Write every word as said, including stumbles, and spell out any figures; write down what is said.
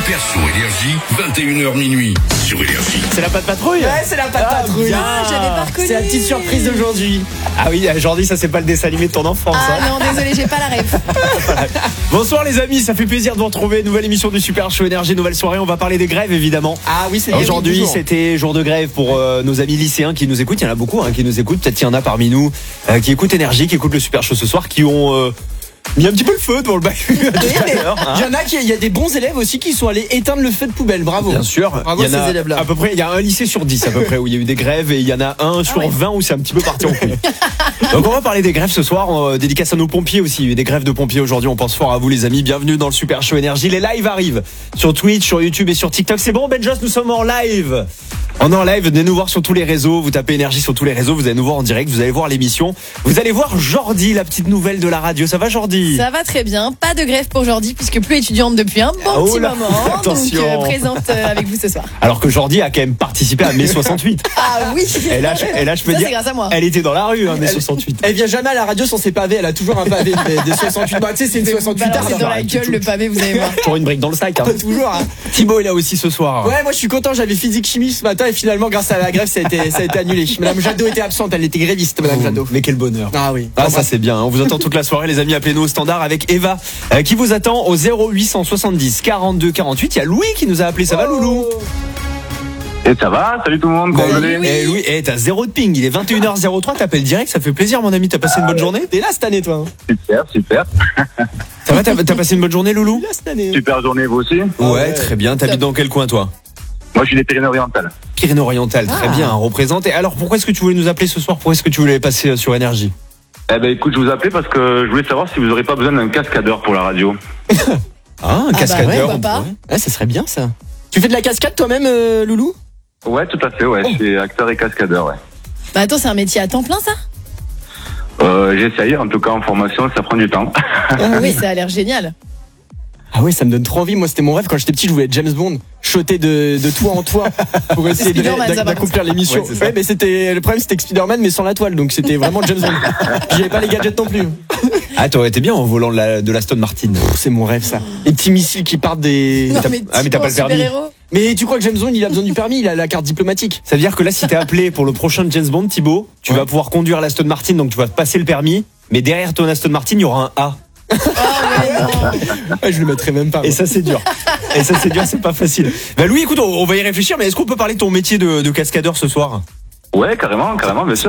Super Show Énergie, vingt et une heures minuit sur Énergie. C'est la patte patrouille. Ouais, c'est la patte Ah, patrouille. bien. Ah, j'avais pas reconnu. C'est la petite surprise d'aujourd'hui. Ah oui, aujourd'hui, ça c'est pas le dessin animé de ton enfance. Ah hein. non, désolé, j'ai pas la ref. Bonsoir les amis, ça fait plaisir de vous retrouver. Nouvelle émission du Super Show Énergie, nouvelle soirée. On va parler des grèves évidemment. Ah oui, c'est Aujourd'hui, toujours. c'était jour de grève pour euh, nos amis lycéens qui nous écoutent. Il y en a beaucoup hein, qui nous écoutent. Peut-être qu'il y en a parmi nous euh, qui écoutent Énergie, qui écoutent le Super Show ce soir, qui ont euh, mis un petit peu le feu devant le bac. Oui, mais il y en a qui, il y a des bons élèves aussi qui sont allés éteindre le feu de poubelle. Bravo. Bien sûr, Bravo il y en a ces élèves-là. à peu près, il y a un lycée sur dix à peu près où il y a eu des grèves et il y en a un sur ouais. vingt où c'est un petit peu parti en couille. Donc on va parler des grèves ce soir, on, euh, dédicace à nos pompiers aussi, il y a eu des grèves de pompiers aujourd'hui, on pense fort à vous les amis, bienvenue dans le Super Show Énergie, les lives arrivent sur Twitch, sur YouTube et sur TikTok, c'est bon Benjos, nous sommes en live. On est en live, venez nous voir sur tous les réseaux, vous tapez Énergie sur tous les réseaux, vous allez nous voir en direct, vous allez voir l'émission, vous allez voir Jordi, la petite nouvelle de la radio, ça va Jordi? Ça va très bien, pas de grève pour aujourd'hui puisque plus étudiante depuis un bon Oh petit là, moment. attention. Donc euh, présente euh, avec vous ce soir. Alors que Jordi a quand même participé à mai soixante-huit. Ah oui. Et là, je, et là, je peux Ça, dire, c'est grâce à moi. elle était dans la rue, hein, mai Elle- soixante-huit. Elle vient jamais à la radio sans ses pavés. Elle a toujours un pavé des, des soixante-huit. Bah, tu sais, c'est une soixante-huit Balancer tard. dans la gueule le pavé, vous allez voir. Toujours une brique dans le sac. Hein. Toujours. Hein. Thibaut est là aussi ce soir. Ouais, moi je suis content. J'avais physique chimie ce matin et finalement, grâce à la grève, ça a été, ça a été annulé. Madame Jadot était absente. Elle était gréviste, Madame Jadot. Mais quel bonheur. Ah oui. Ah ça c'est bien, on vous attend toute la soirée les amis, appelez-nous au standard avec Eva euh, qui vous attend au zéro huit cent soixante-dix quarante-deux quarante-huit. Il y a Louis qui nous a appelé, ça va Loulou? Et ça va, salut tout le monde, comment vous allez? Oui. Eh Louis, eh, t'as zéro de ping, il est vingt et une heures zéro trois, t'appelles direct, ça fait plaisir mon ami, t'as passé une bonne journée? T'es là cette année, toi. Hein. Super, super. Ça va, t'as, t'as passé une bonne journée Loulou? T'es là cette année. Super journée, vous aussi? Ouais, ouais. très bien, t'habites dans quel coin toi? Moi, je suis des Pyrénées-Orientales. Pyrénées-Orientales, très bien, représente. Et alors pourquoi est-ce que tu voulais nous appeler ce soir? Pourquoi est-ce que tu voulais passer euh, sur Énergie? Eh ben, écoute, je vous appelais parce que je voulais savoir si vous aurez pas besoin d'un cascadeur pour la radio. Ah, un bah cascadeur. ouais, on pourquoi pas. pourrait. Ouais, ça serait bien ça. Tu fais de la cascade toi-même, euh, Loulou? Ouais, tout à fait, ouais, je suis acteur et cascadeur, ouais. Bah attends, c'est un métier à temps plein ça? Euh, j'essaye, en tout cas en formation, ça prend du temps. Oui, ça a l'air génial. Ah ouais, ça me donne trop envie. Moi, c'était mon rêve quand j'étais petit. Je voulais être James Bond, shotter de, de toit en toit pour essayer de- Spider-Man, ça, d'a- par d'accomplir l'émission. Ouais, c'est ça. Ouais, mais c'était le problème, c'était que Spider-Man, mais sans la toile, donc c'était vraiment James Bond. Puis j'avais pas les gadgets non plus. Ah t'aurais été bien en volant de la, de la Aston Martin. Pff, c'est mon rêve, ça. Les petits missiles qui partent des. Non, t'as- mais ah, mais t'as Thibaut, pas le permis. super-héros. Mais tu crois que James Bond, il a besoin du permis? Il a la carte diplomatique. Ça veut dire que là, si t'es appelé pour le prochain James Bond, Thibaut, tu Ouais. vas pouvoir conduire l'Aston Martin, donc tu vas passer le permis, mais derrière ton Aston Martin, il y aura un A. Ouais, je le mettrais même pas. Et ça, c'est dur. Et ça, c'est dur, c'est pas facile. Bah, Louis, écoute, on, on va y réfléchir, mais est-ce qu'on peut parler de ton métier de, de cascadeur ce soir? Ouais, carrément, carrément, bien sûr.